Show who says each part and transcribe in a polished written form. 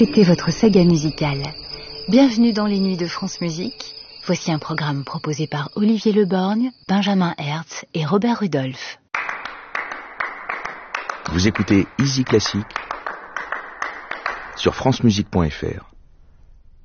Speaker 1: C'était votre saga musicale. Bienvenue dans les nuits de France Musique. Voici un programme proposé par Olivier Leborgne, Benjamin Hertz et Robert Rudolph.
Speaker 2: Vous écoutez Easy Classique sur francemusique.fr.